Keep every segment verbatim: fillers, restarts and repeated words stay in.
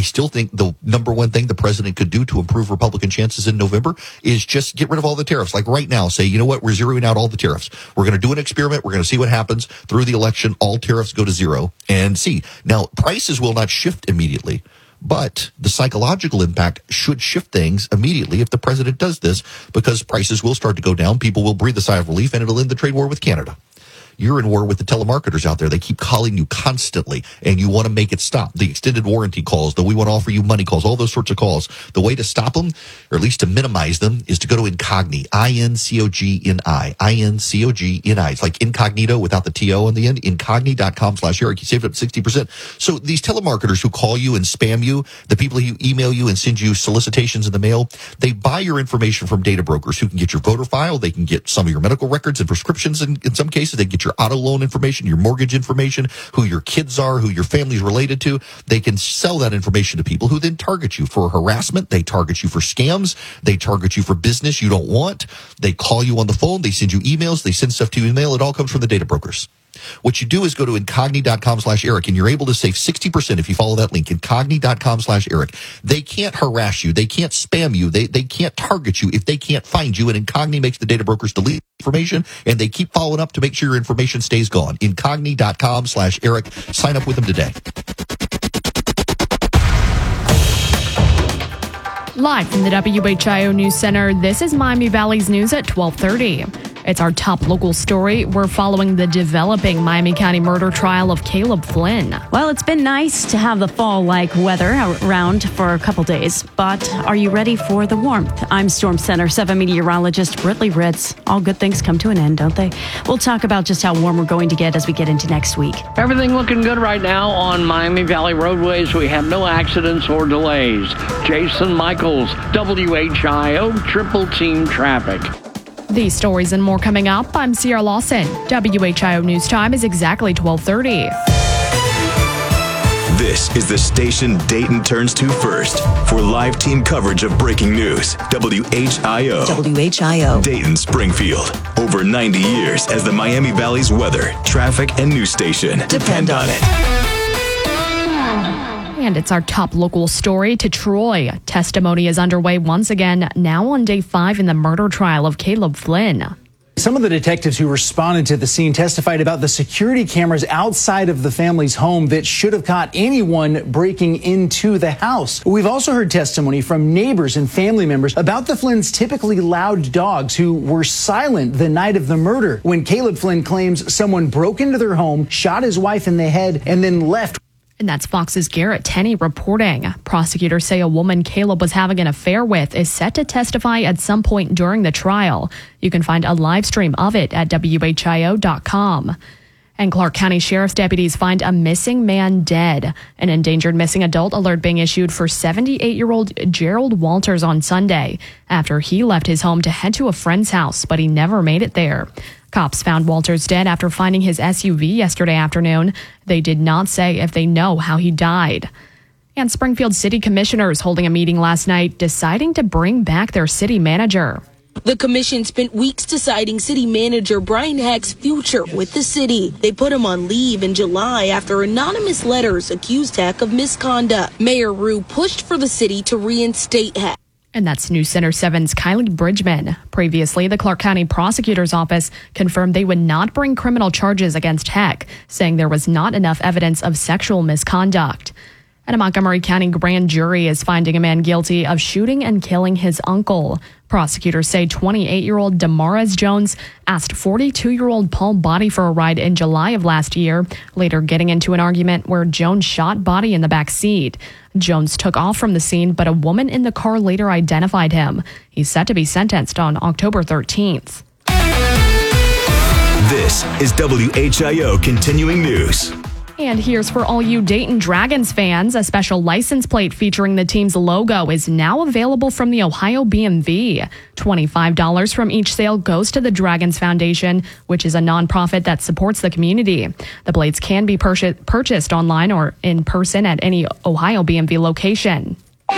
still think the number one thing the president could do to improve Republican chances in November is just get rid of all the tariffs. Like right now, say, you know what, we're zeroing out all the tariffs. We're going to do an experiment. We're going to see what happens through the election. All tariffs go to zero and see. Now, prices will not shift immediately, but the psychological impact should shift things immediately if the president does this, because prices will start to go down. People will breathe a sigh of relief, and it'll end the trade war with Canada. You're in war with the telemarketers out there. They keep calling you constantly, and you want to make it stop. The extended warranty calls, the we want to offer you money calls, all those sorts of calls. The way to stop them, or at least to minimize them, is to go to Incogni, I N C O G N I, I N C O G N I. It's like incognito without the T O on the end, incogni.com slash Eric. You saved up sixty percent. So these telemarketers who call you and spam you, the people who email you and send you solicitations in the mail, they buy your information from data brokers who can get your voter file. They can get some of your medical records and prescriptions. In, in some cases, they get your auto loan information, your mortgage information, who your kids are, who your family's related to. They can sell that information to people who then target you for harassment. They target you for scams. They target you for business you don't want. They call you on the phone. They send you emails. They send stuff to you in mail. It all comes from the data brokers. What you do is go to incogni.com slash Eric, and you're able to save sixty percent if you follow that link, incogni.com slash Eric. They can't harass you. They can't spam you. They they can't target you if they can't find you. And Incogni makes the data brokers delete information, and they keep following up to make sure your information stays gone. Incogni.com slash Eric. Sign up with them today. Live from the W H I O News Center, this is Miami Valley's News at twelve thirty. It's our top local story. We're following the developing Miami County murder trial of Caleb Flynn. Well, it's been nice to have the fall-like weather around for a couple days, but are you ready for the warmth? I'm Storm Center seven meteorologist Britley Ritz. All good things come to an end, don't they? We'll talk about just how warm we're going to get as we get into next week. Everything looking good right now on Miami Valley roadways. We have no accidents or delays. Jason Michaels, W H I O Triple Team Traffic. These stories and more coming up. I'm Sierra Lawson. W H I O News Time is exactly twelve thirty. This is the station Dayton turns to first for live team coverage of breaking news. W H I O. W H I O. Dayton Springfield. Over ninety years as the Miami Valley's weather, traffic, and news station. Depend on it. And it's our top local story to Troy. Testimony is underway once again, now on day five in the murder trial of Caleb Flynn. Some of the detectives who responded to the scene testified about the security cameras outside of the family's home that should have caught anyone breaking into the house. We've also heard testimony from neighbors and family members about the Flynn's typically loud dogs who were silent the night of the murder, when Caleb Flynn claims someone broke into their home, shot his wife in the head, and then left. And that's Fox's Garrett Tenney reporting. Prosecutors say a woman Caleb was having an affair with is set to testify at some point during the trial. You can find a live stream of it at W H I O dot com. And Clark County Sheriff's deputies find a missing man dead. An endangered missing adult alert being issued for seventy-eight-year-old Gerald Walters on Sunday after he left his home to head to a friend's house, but he never made it there. Cops found Walters dead after finding his S U V yesterday afternoon. They did not say if they know how he died. And Springfield City Commissioners holding a meeting last night deciding to bring back their city manager. The commission spent weeks deciding city manager Brian Heck's future with the city. They put him on leave in July after anonymous letters accused Heck of misconduct. Mayor Rue pushed for the city to reinstate Heck. And that's News Center seven's Kylie Bridgman. Previously, the Clark County Prosecutor's Office confirmed they would not bring criminal charges against Heck, saying there was not enough evidence of sexual misconduct. And a Montgomery County grand jury is finding a man guilty of shooting and killing his uncle. Prosecutors say twenty-eight-year-old Damaris Jones asked forty-two-year-old Paul Body for a ride in July of last year, later getting into an argument where Jones shot Body in the back seat. Jones took off from the scene, but a woman in the car later identified him. He's set to be sentenced on October thirteenth. This is W H I O Continuing News. And here's for all you Dayton Dragons fans. A special license plate featuring the team's logo is now available from the Ohio B M V. twenty-five dollars from each sale goes to the Dragons Foundation, which is a nonprofit that supports the community. The blades can be pur- purchased online or in person at any Ohio B M V location.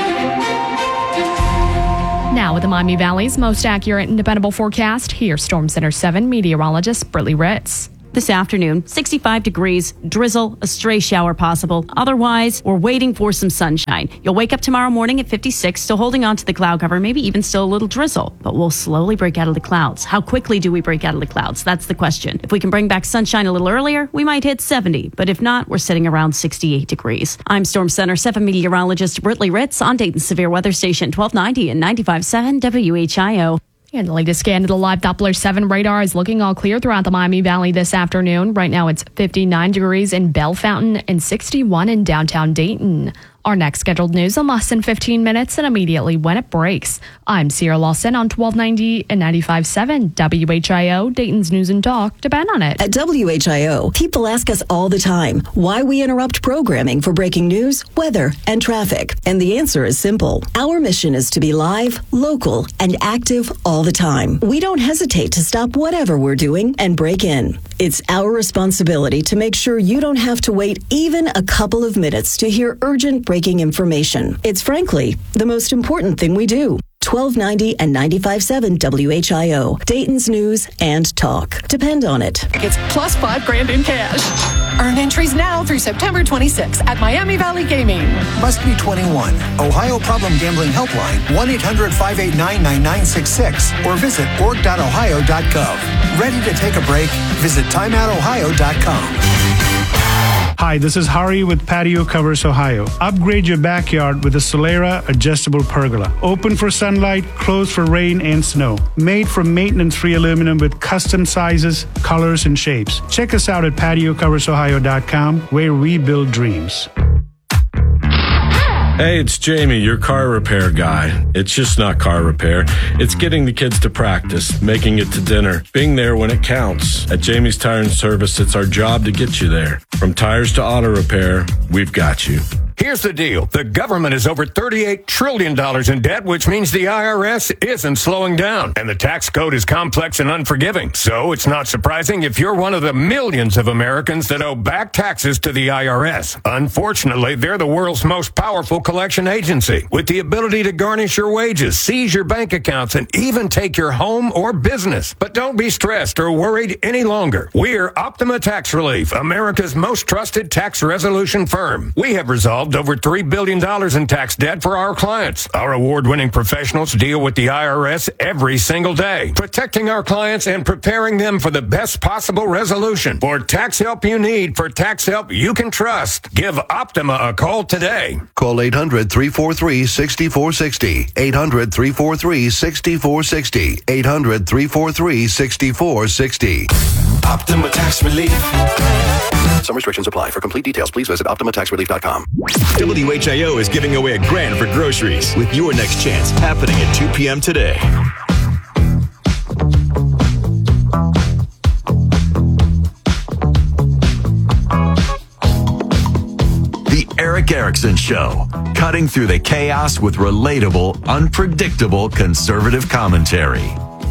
Now with the Miami Valley's most accurate and dependable forecast, here's Storm Center seven meteorologist Britley Ritz. This afternoon, sixty-five degrees, drizzle, a stray shower possible. Otherwise, we're waiting for some sunshine. You'll wake up tomorrow morning at fifty-six, still holding on to the cloud cover, maybe even still a little drizzle. But we'll slowly break out of the clouds. How quickly do we break out of the clouds? That's the question. If we can bring back sunshine a little earlier, we might hit seventy. But if not, we're sitting around sixty-eight degrees. I'm Storm Center seven meteorologist Britley Ritz on Dayton's Severe Weather Station twelve ninety and ninety-five point seven W H I O. And the latest scan of the live Doppler seven radar is looking all clear throughout the Miami Valley this afternoon. Right now it's fifty-nine degrees in Bell Fountain and sixty-one in downtown Dayton. Our next scheduled news in less than fifteen minutes and immediately when it breaks. I'm Sierra Lawson on twelve ninety and ninety-five point seven W H I O, Dayton's News and Talk. Depend on it. At W H I O, people ask us all the time why we interrupt programming for breaking news, weather, and traffic. And the answer is simple. Our mission is to be live, local, and active all the time. We don't hesitate to stop whatever we're doing and break in. It's our responsibility to make sure you don't have to wait even a couple of minutes to hear urgent breaking information. It's frankly the most important thing we do. twelve ninety and ninety-five point seven W H I O, Dayton's News and Talk. Depend on it. It's plus five grand in cash. Earn entries now through September twenty-sixth at Miami Valley Gaming. Must be twenty-one. Ohio Problem Gambling Helpline, one eight hundred five eight nine nine nine six six, or visit org dot ohio dot gov. Ready to take a break? Visit time out ohio dot com. Hi, this is Hari with Patio Covers Ohio. Upgrade your backyard with a Solera adjustable pergola. Open for sunlight, closed for rain and snow. Made from maintenance-free aluminum with custom sizes, colors, and shapes. Check us out at patio covers ohio dot com, where we build dreams. Hey, it's Jamie, your car repair guy. It's just not car repair. It's getting the kids to practice, making it to dinner, being there when it counts. At Jamie's Tire and Service, it's our job to get you there. From tires to auto repair, we've got you. Here's the deal. The government is over thirty-eight trillion dollars in debt, which means the I R S isn't slowing down. And the tax code is complex and unforgiving. So it's not surprising if you're one of the millions of Americans that owe back taxes to the I R S. Unfortunately, they're the world's most powerful collection agency, with the ability to garnish your wages, seize your bank accounts, and even take your home or business. But don't be stressed or worried any longer. We're Optima Tax Relief, America's most trusted tax resolution firm. We have resolved over three billion dollars in tax debt for our clients. Our award-winning professionals deal with the I R S every single day, protecting our clients and preparing them for the best possible resolution. For tax help you need, for tax help you can trust, give Optima a call today. Call eight hundred, three four three, six four six zero, eight hundred, three four three, six four six zero, eight hundred, three four three, six four six zero. Optima Tax Relief. Some restrictions apply. For complete details, please visit optima tax relief dot com. W H I O is giving away a grand for groceries with your next chance happening at two p.m. today. The Erick Erickson Show, cutting through the chaos with relatable, unpredictable conservative commentary.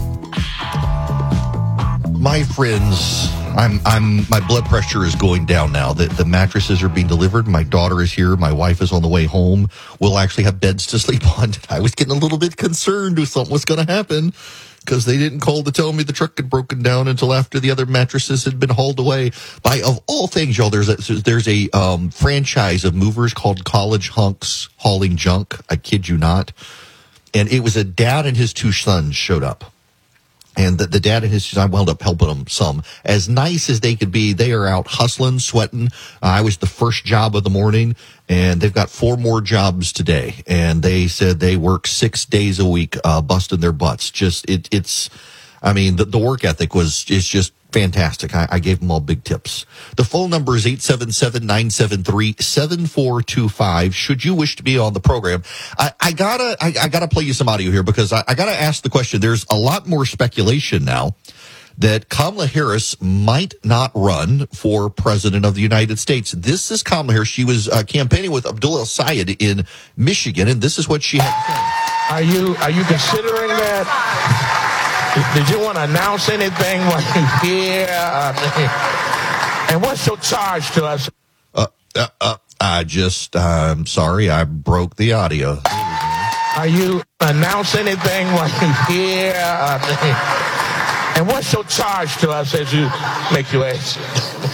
My friends, I'm I'm my blood pressure is going down now. The the mattresses are being delivered. My daughter is here. My wife is on the way home. We'll actually have beds to sleep on. I was getting a little bit concerned if something was going to happen because they didn't call to tell me the truck had broken down until after the other mattresses had been hauled away. By of all things, y'all, there's a there's a um, franchise of movers called College Hunks Hauling Junk. I kid you not. And it was a dad and his two sons showed up. And the, the dad and his son, I wound up helping them some. As nice as they could be, they are out hustling, sweating. Uh, I was the first job of the morning, and they've got four more jobs today. And they said they work six days a week, uh, busting their butts. Just, it, it's, I mean, the, the work ethic was, is just fantastic. I, I gave them all big tips. The phone number is eight seven seven, nine seven three, seven four two five. Should you wish to be on the program, I, I gotta, I, I gotta play you some audio here because I, I gotta ask the question. There's a lot more speculation now that Kamala Harris might not run for president of the United States. This is Kamala Harris. She was uh, campaigning with Abdul El-Sayed in Michigan, and this is what she had to say. Are you, are you considering that? Did you want to announce anything while you're here? Uh, and what's your charge to us? Uh, uh, uh, I just, I'm sorry, I broke the audio. Are you announce anything while you're here? Uh, And what's your charge to us as you make your exit?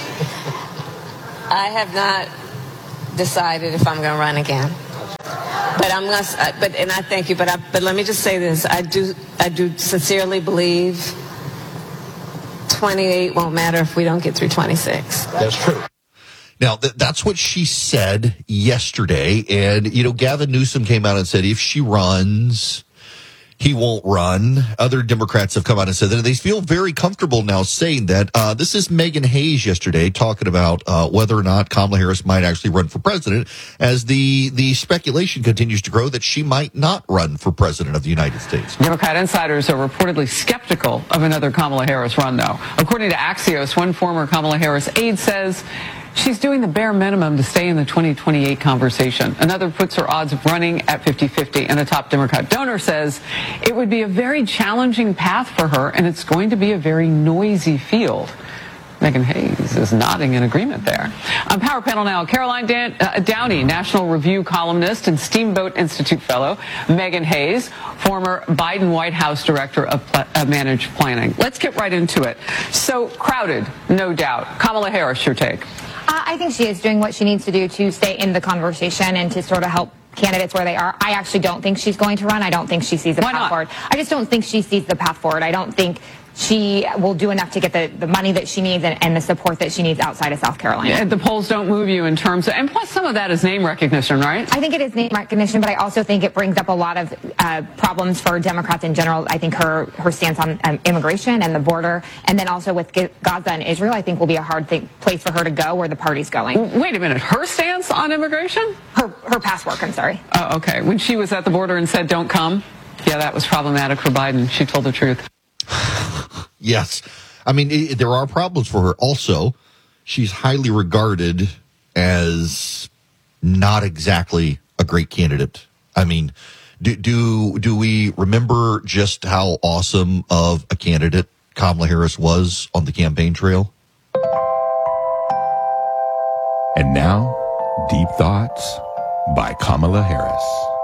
I have not decided if I'm going to run again. But I'm going to, but, and I thank you, but I, but let me just say this. I do, I do sincerely believe twenty-eight won't matter if we don't get through twenty-six. That's true. Now, th- that's what she said yesterday. And, you know, Gavin Newsom came out and said if she runs, he won't run. Other Democrats have come out and said that they feel very comfortable now saying that. Uh, this is Megan Hayes yesterday talking about uh, whether or not Kamala Harris might actually run for president, as the, the speculation continues to grow that she might not run for president of the United States. Democrat insiders are reportedly skeptical of another Kamala Harris run, though. According to Axios, one former Kamala Harris aide says she's doing the bare minimum to stay in the twenty twenty-eight conversation. Another puts her odds of running at fifty-fifty, and a top Democrat donor says it would be a very challenging path for her, and it's going to be a very noisy field. Megan Hayes is nodding in agreement there. On Power Panel now, Caroline Dan- uh, Downey, National Review columnist and Steamboat Institute fellow. Megan Hayes, former Biden White House Director of Pl- uh, Managed Planning. Let's get right into it. So crowded, no doubt. Kamala Harris, your take. Uh, I think she is doing what she needs to do to stay in the conversation and to sort of help candidates where they are. I actually don't think she's going to run. I don't think she sees the Why path not? forward. I just don't think she sees the path forward. I don't think she will do enough to get the, the money that she needs and, and the support that she needs outside of South Carolina. Yeah, the polls don't move you in terms of, and plus some of that is name recognition, right? I think it is name recognition, but I also think it brings up a lot of uh, problems for Democrats in general. I think her, her stance on um, immigration and the border, and then also with Gaza and Israel, I think will be a hard thing, place for her to go where the party's going. Wait a minute, her stance on immigration? Her, her past work, I'm sorry. Oh, okay. When she was at the border and said, don't come, yeah, that was problematic for Biden. She told the truth. Yes. I mean, it, there are problems for her. Also, she's highly regarded as not exactly a great candidate. I mean, do, do, do we remember just how awesome of a candidate Kamala Harris was on the campaign trail? And now, Deep Thoughts by Kamala Harris.